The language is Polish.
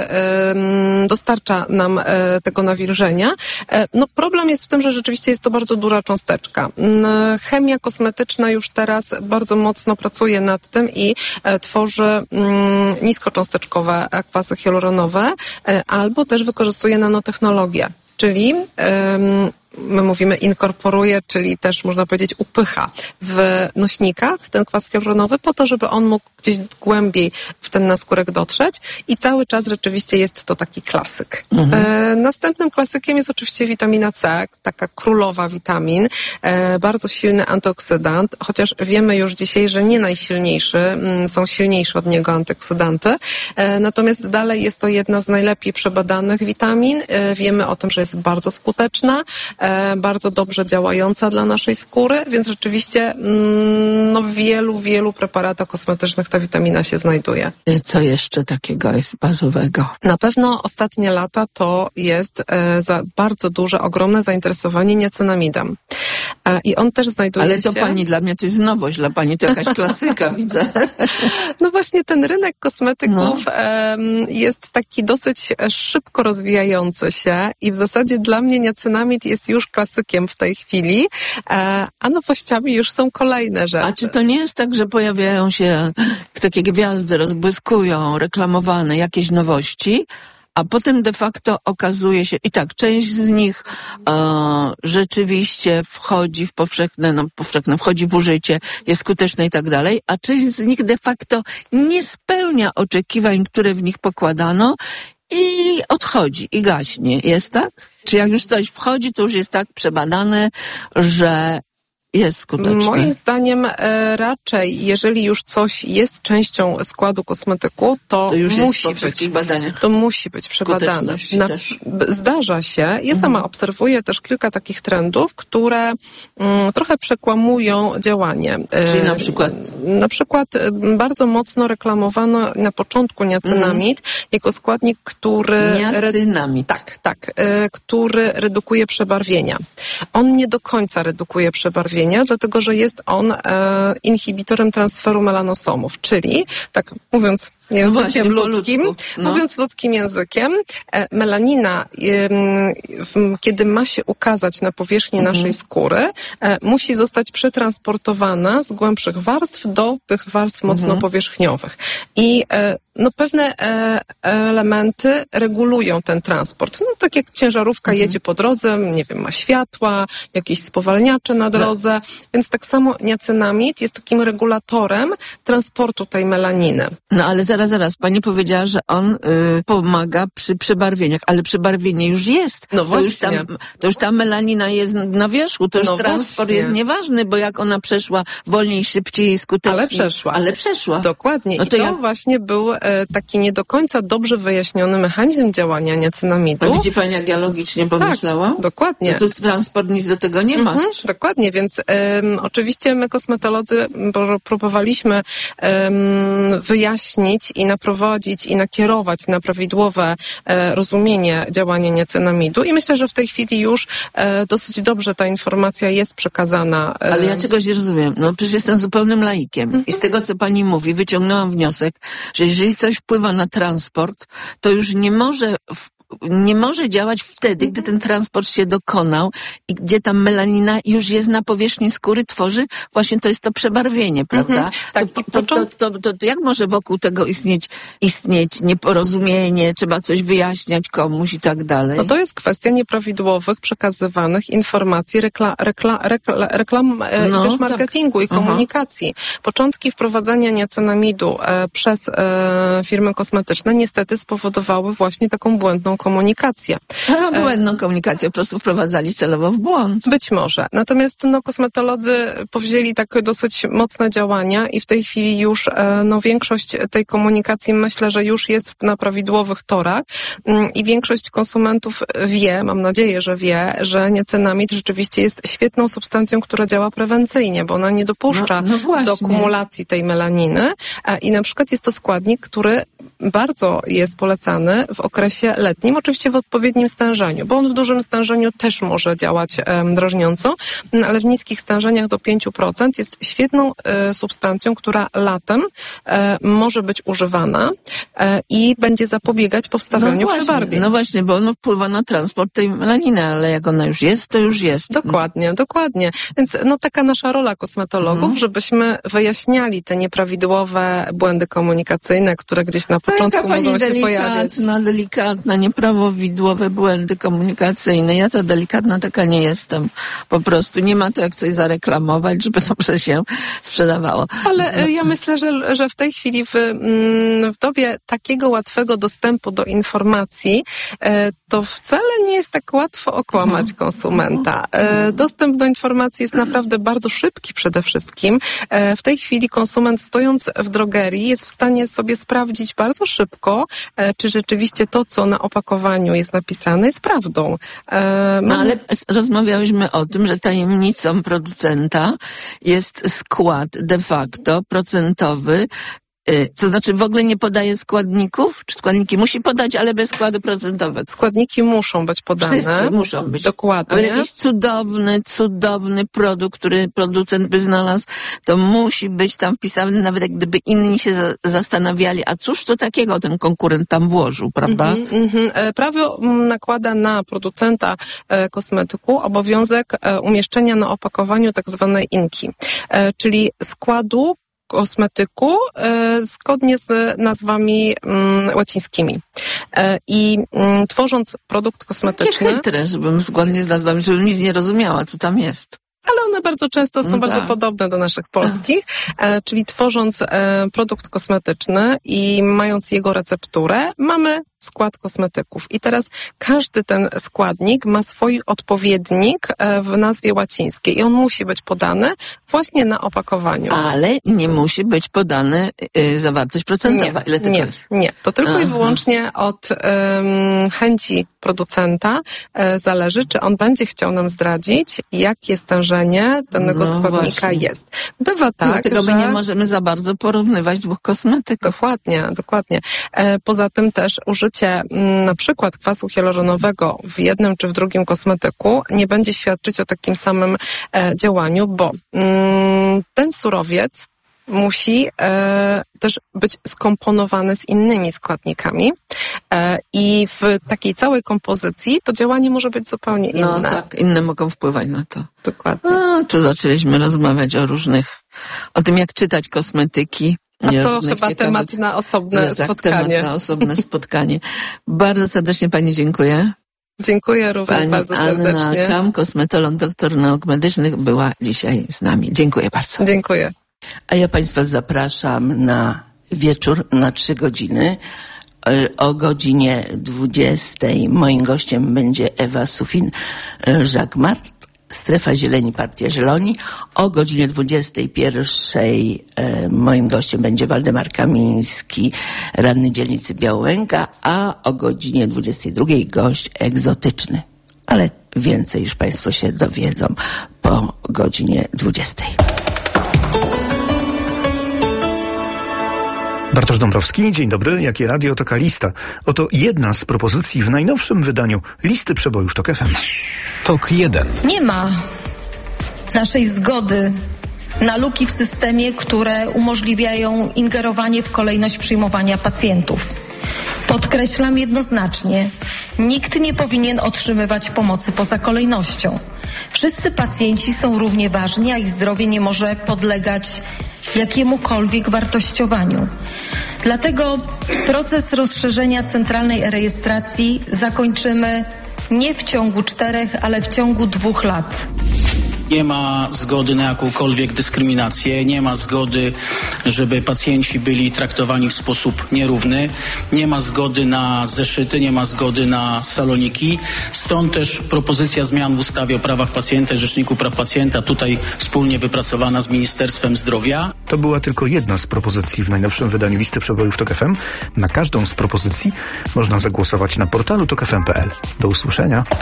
dostarcza nam tego nawilżenia. No problem jest w tym, że rzeczywiście jest to bardzo duża cząsteczka. Chemia kosmetyczna już teraz bardzo mocno pracuje nad tym i tworzy niskocząsteczkowe kwasy hialuronowe albo też wykorzystuje nanotechnologię, czyli my mówimy inkorporuje, czyli też można powiedzieć upycha w nośnikach ten kwas hialuronowy po to, żeby on mógł gdzieś głębiej w ten naskórek dotrzeć i cały czas rzeczywiście jest to taki klasyk. Następnym klasykiem jest oczywiście witamina C, taka królowa witamin, bardzo silny antyoksydant, chociaż wiemy już dzisiaj, że nie najsilniejszy, są silniejsze od niego antyoksydanty, natomiast dalej jest to jedna z najlepiej przebadanych witamin. Wiemy o tym, że jest bardzo skuteczna, bardzo dobrze działająca dla naszej skóry, więc rzeczywiście no, w wielu preparatach kosmetycznych ta witamina się znajduje. Co jeszcze takiego jest bazowego? Na pewno ostatnie lata to jest bardzo duże, ogromne zainteresowanie niacinamidem. I on też znajduje się... Ale to pani, dla mnie to jest nowość, dla pani to jakaś klasyka, widzę. No właśnie ten rynek kosmetyków jest taki dosyć szybko rozwijający się i w zasadzie dla mnie niacinamid jest już klasykiem w tej chwili, a nowościami już są kolejne rzeczy. A czy to nie jest tak, że pojawiają się takie gwiazdy, rozbłyskują, reklamowane jakieś nowości, a potem de facto okazuje się, i tak, część z nich rzeczywiście wchodzi w powszechne, wchodzi w użycie, jest skuteczne i tak dalej, a część z nich de facto nie spełnia oczekiwań, które w nich pokładano i odchodzi, i gaśnie. Jest tak? Czy jak już coś wchodzi, to już jest tak przebadane, że jest skuteczne? Moim zdaniem raczej, jeżeli już coś jest częścią składu kosmetyku, to już musi jest po wszystkich badaniach. To musi być przebadane. Zdarza się. Ja sama obserwuję też kilka takich trendów, które trochę przekłamują działanie. Czyli na przykład? Na przykład bardzo mocno reklamowano na początku niacinamid jako składnik, który... Niacinamid. Tak. Który redukuje przebarwienia. On nie do końca redukuje przebarwienia, dlatego że jest on inhibitorem transferu melanosomów, czyli, tak mówiąc językiem ludzkim, mówiąc ludzkim językiem, melanina, kiedy ma się ukazać na powierzchni naszej skóry, musi zostać przetransportowana z głębszych warstw do tych warstw mocno powierzchniowych. I no pewne elementy regulują ten transport. No tak jak ciężarówka jedzie po drodze, nie wiem, ma światła, jakieś spowalniacze na drodze, więc tak samo niacinamid jest takim regulatorem transportu tej melaniny. No ale zaraz, pani powiedziała, że on pomaga przy przebarwieniach, ale przebarwienie już jest. No właśnie. To już ta melanina jest na wierzchu, to już transport jest nieważny, bo jak ona przeszła wolniej, szybciej, skutecznie. Ale przeszła. Dokładnie. No to to właśnie był taki nie do końca dobrze wyjaśniony mechanizm działania niacinamidu. A widzi pani, jak ja logicznie pomyślałam? Tak, dokładnie. No to transport nic do tego nie ma. Dokładnie, więc oczywiście my kosmetolodzy próbowaliśmy wyjaśnić i naprowadzić i nakierować na prawidłowe rozumienie działania niacinamidu i myślę, że w tej chwili już dosyć dobrze ta informacja jest przekazana. Ale ja czegoś nie rozumiem. No przecież jestem zupełnym laikiem i z tego, co pani mówi, wyciągnęłam wniosek, że jeżeli coś wpływa na transport, to już nie może działać wtedy, gdy ten transport się dokonał i gdzie ta melanina już jest na powierzchni skóry, tworzy właśnie to jest to przebarwienie, prawda? Tak. To jak może wokół tego istnieć nieporozumienie, trzeba coś wyjaśniać komuś i tak dalej? No to jest kwestia nieprawidłowych przekazywanych informacji, reklam i też marketingu i komunikacji. Początki wprowadzania niacinamidu przez firmy kosmetyczne niestety spowodowały właśnie taką błędną komunikację. Błędną komunikację, po prostu wprowadzali celowo w błąd. Być może. Natomiast kosmetolodzy powzięli takie dosyć mocne działania i w tej chwili już większość tej komunikacji myślę, że już jest na prawidłowych torach i większość konsumentów wie, mam nadzieję, że wie, że niacinamid rzeczywiście jest świetną substancją, która działa prewencyjnie, bo ona nie dopuszcza do kumulacji tej melaniny i na przykład jest to składnik, który bardzo jest polecany w okresie letnim, odpowiednim, oczywiście w odpowiednim stężeniu, bo on w dużym stężeniu też może działać drażniąco, ale w niskich stężeniach do 5% jest świetną substancją, która latem może być używana i będzie zapobiegać powstawaniu przebarwień. No właśnie, bo ono wpływa na transport tej melaniny, ale jak ona już jest, to już jest. Dokładnie. Więc taka nasza rola kosmetologów, żebyśmy wyjaśniali te nieprawidłowe błędy komunikacyjne, które gdzieś na początku mogą się pojawiać. Delikatna, nieprawidłowe błędy komunikacyjne. Ja to delikatna taka nie jestem. Po prostu nie ma to jak coś zareklamować, żeby dobrze się sprzedawało. Ale ja myślę, że w tej chwili w dobie takiego łatwego dostępu do informacji to wcale nie jest tak łatwo okłamać konsumenta. Dostęp do informacji jest naprawdę bardzo szybki przede wszystkim. W tej chwili konsument stojąc w drogerii jest w stanie sobie sprawdzić bardzo szybko, czy rzeczywiście to, co na opakowaniu jest napisane, jest prawdą. Ale rozmawiałyśmy o tym, że tajemnicą producenta jest skład de facto procentowy. Co znaczy w ogóle nie podaje składników? Czy składniki musi podać, ale bez składu procentowego? Składniki muszą być podane. Wszystkie muszą być. Dokładnie. Ale jakiś cudowny produkt, który producent by znalazł, to musi być tam wpisany, nawet jak gdyby inni się zastanawiali, a cóż to takiego ten konkurent tam włożył, prawda? Prawo nakłada na producenta kosmetyku obowiązek umieszczenia na opakowaniu tak zwanej inki, czyli składu kosmetyku zgodnie z nazwami łacińskimi. I tworząc produkt kosmetyczny... Jakie chytre, żebym zgodnie z nazwami, żebym nic nie rozumiała, co tam jest. Ale one bardzo często są bardzo podobne do naszych polskich, czyli tworząc produkt kosmetyczny i mając jego recepturę, mamy skład kosmetyków. I teraz każdy ten składnik ma swój odpowiednik w nazwie łacińskiej i on musi być podany właśnie na opakowaniu. Ale nie musi być podany zawartość procentowa. Ile to jest? Nie. To tylko i wyłącznie od chęci producenta zależy, czy on będzie chciał nam zdradzić, jakie stężenie danego składnika jest. Bywa tak, dlatego my nie możemy za bardzo porównywać dwóch kosmetyków. Dokładnie. Poza tym też użycie na przykład kwasu hialuronowego w jednym czy w drugim kosmetyku nie będzie świadczyć o takim samym działaniu, bo ten surowiec musi też być skomponowany z innymi składnikami i w takiej całej kompozycji to działanie może być zupełnie inne. No tak, inne mogą wpływać na to. Dokładnie. Tu zaczęliśmy rozmawiać o tym, jak czytać kosmetyki. A to chyba temat na osobne spotkanie. Temat na osobne spotkanie. Bardzo serdecznie Pani dziękuję. Dziękuję również Pani bardzo serdecznie. Anna Kam, kosmetolog, doktor nauk medycznych, była dzisiaj z nami. Dziękuję bardzo. Dziękuję. A ja Państwa zapraszam na wieczór na 3 godziny. O godzinie 20 moim gościem będzie Ewa Sufin-Jacquemart, Strefa Zieleni, Partia Zieloni. O godzinie 21 moim gościem będzie Waldemar Kamiński, radny dzielnicy Białęka, a o godzinie 22 gość egzotyczny. Ale więcej już Państwo się dowiedzą po godzinie 20. Bartosz Dąbrowski, dzień dobry. Jakie radio, taka lista. Oto jedna z propozycji w najnowszym wydaniu listy przebojów TOK FM. TOK 1. Nie ma naszej zgody na luki w systemie, które umożliwiają ingerowanie w kolejność przyjmowania pacjentów. Podkreślam jednoznacznie, nikt nie powinien otrzymywać pomocy poza kolejnością. Wszyscy pacjenci są równie ważni, a ich zdrowie nie może podlegać jakiemukolwiek wartościowaniu. Dlatego proces rozszerzenia centralnej rejestracji zakończymy nie w ciągu 4, ale w ciągu 2 lat. Nie ma zgody na jakąkolwiek dyskryminację, nie ma zgody, żeby pacjenci byli traktowani w sposób nierówny, nie ma zgody na zeszyty, nie ma zgody na saloniki. Stąd też propozycja zmian w ustawie o prawach pacjenta i Rzeczniku Praw Pacjenta, tutaj wspólnie wypracowana z Ministerstwem Zdrowia. To była tylko jedna z propozycji w najnowszym wydaniu listy przebojów TOK FM. Na każdą z propozycji można zagłosować na portalu tokfm.pl. Do usłyszenia.